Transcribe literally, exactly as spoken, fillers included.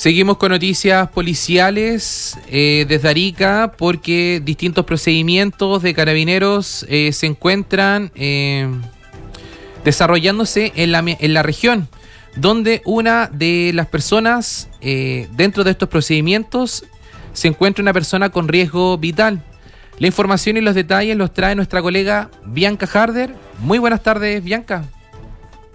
Seguimos con noticias policiales eh, desde Arica porque distintos procedimientos de carabineros eh, se encuentran eh, desarrollándose en la, en la región, donde una de las personas eh, dentro de estos procedimientos se encuentra una persona con riesgo vital. La información y los detalles los trae nuestra colega Bianca Harder. Muy buenas tardes, Bianca.